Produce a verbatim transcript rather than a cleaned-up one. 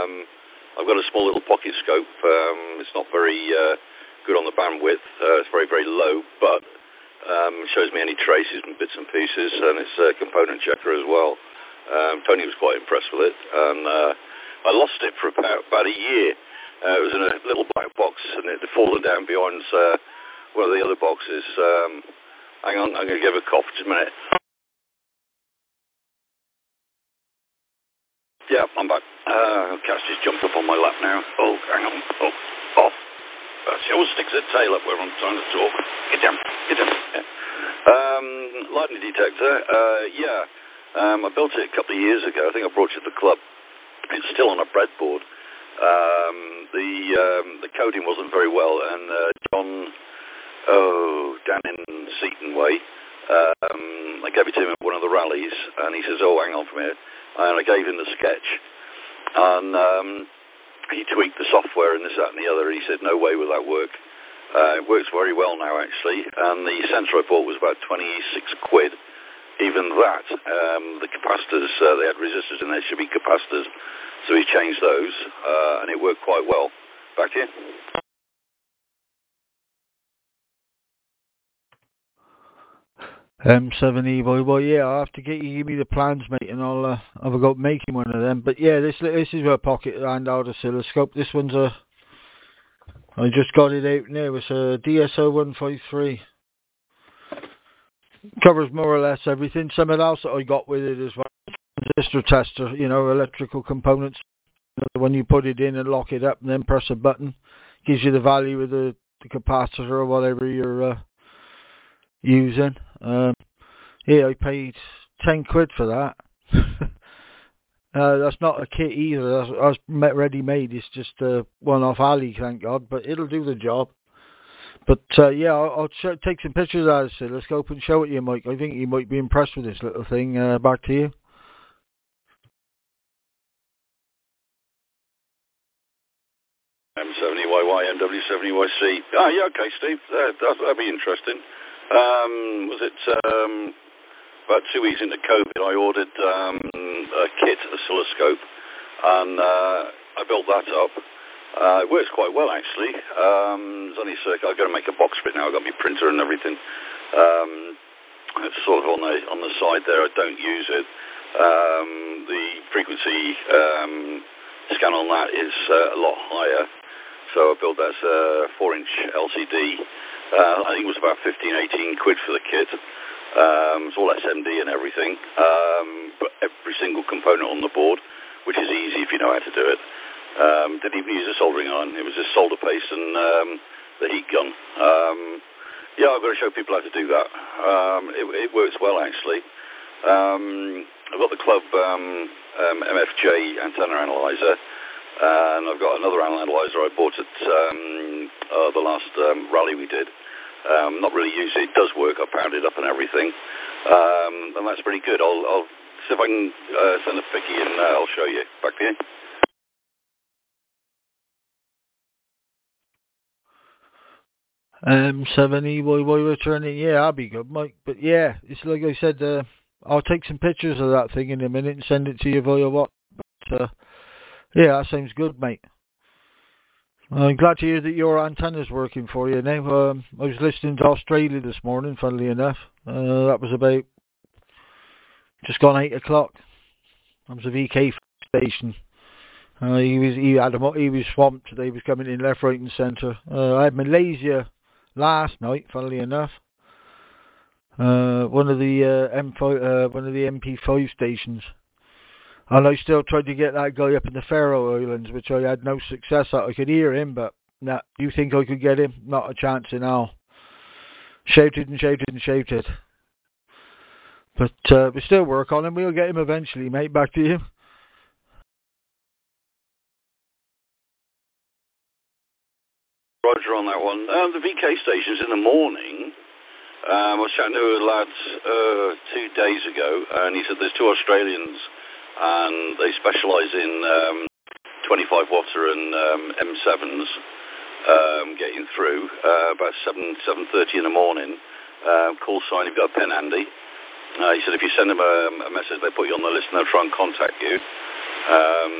Um, I've got a small little pocket scope. Um, it's not very uh, good on the bandwidth. Uh, it's very, very low, but um, shows me any traces and bits and pieces, and it's a component checker as well. Um, Tony was quite impressed with it, and uh, I lost it for about, about a year. Uh, it was in a little black box, and it had fallen down behind uh, one of the other boxes. Um, hang on, I'm going to give a cough just a minute. Yeah, I'm back. Uh, cat's just jumped up on my lap now. Oh, hang on. Oh, off. Uh, she always sticks her tail up where I'm trying to talk. Get down. Get down. Yeah. Um, lightning detector. Uh, yeah. Um, I built it a couple of years ago. I think I brought it to the club. It's still on a breadboard. Um, the um, the coding wasn't very well, and uh, John, oh, down in Seaton Way, um, I gave it to him at one of the rallies, and he says, oh, hang on for a minute. And I gave him the sketch, and um, he tweaked the software and this, that, and the other. He said, no way will that work. Uh, it works very well now, actually, and the sensor I bought was about twenty-six quid. Even that, um, the capacitors, uh, they had resistors in there, should be capacitors, so he changed those, uh, and it worked quite well. Back to you. M seven E boy, well, yeah, I'll have to get you give me the plans, mate, and I'll uh, have a go at making one of them. But yeah, this this is a pocket handheld oscilloscope. This one's a, I just got it out now. It's a D S O one five three. Covers more or less everything. Something else that I got with it as well. Transistor tester, you know, electrical components. When you put it in and lock it up, and then press a button, gives you the value of the, the capacitor or whatever you're uh, using. Um, yeah, I paid ten quid for that. uh, that's not a kit either. That's, that's ready made. It's just a one-off alley, thank God. But it'll do the job. But uh, yeah, I'll, I'll show, take some pictures of this oscilloscope and show it to you, Mike. I think you might be impressed with this little thing. Uh, back to you. M seventy Y Y, M W seventy Y C. Ah, yeah, okay, Steve. Uh, that, that'd be interesting. Um, was it um, about two weeks into COVID, I ordered um, a kit oscilloscope, and uh, I built that up. Uh, it works quite well, actually. Um, there's only a circuit. I've got to make a box for it now. I've got my printer and everything. Um, it's sort of on the on the side there. I don't use it. Um, the frequency um, scan on that is uh, a lot higher. So I built that as a four-inch L C D. Uh, I think it was about fifteen, eighteen quid for the kit. Um, it's all S M D and everything. Um, but every single component on the board, which is easy if you know how to do it. Um, didn't even use a soldering iron. It was just solder paste and um, the heat gun. Um, yeah, I've got to show people how to do that. Um, it, it works well, actually. Um, I've got the club um, um, M F J antenna analyzer, and I've got another analyzer I bought at um, uh, the last um, rally we did. Um, not really used it. It does work. I powered it up and everything, um, and that's pretty good. I'll, I'll see if I can uh, send a picky and uh, I'll show you. Back to you. M seven E Y Y returning, yeah, I'll be good, Mike. But yeah, it's like I said, uh, I'll take some pictures of that thing in a minute and send it to you via what. But, uh, yeah, that sounds good, mate. I'm glad to hear that your antenna's working for you now. Um, I was listening to Australia this morning, funnily enough. Uh, that was about just gone eight o'clock. That was a V K station. Uh, he was he had him, he was swamped today. He was coming in left, right, and centre. Uh, I had Malaysia last night, funnily enough. Uh, one of the uh, M five, uh, one of the M P five stations, and I still tried to get that guy up in the Faroe Islands, which I had no success at. I could hear him, but nah, you think I could get him? Not a chance in hell. Shouted and shouted and shouted, but uh, we still work on him. We'll get him eventually, mate. Back to you. Roger on that one. Uh, the V K stations in the morning. Um, I was chatting to a lad uh, two days ago, and he said there's two Australians, and they specialise in um, twenty-five watter and um, M sevens um, getting through uh, about seven seven thirty in the morning. Uh, call sign if you've got a pen handy. Uh, he said if you send them a, a message, they put you on the list and they'll try and contact you. Um,